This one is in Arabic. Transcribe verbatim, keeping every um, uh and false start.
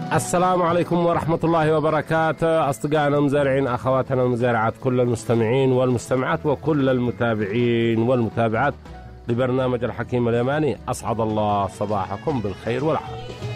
السلام عليكم ورحمة الله وبركاته، أصدقائنا المزارعين، أخواتنا المزارعات، كل المستمعين والمستمعات وكل المتابعين والمتابعات لبرنامج الحكيم اليماني. أسعد الله صباحكم بالخير والعافية.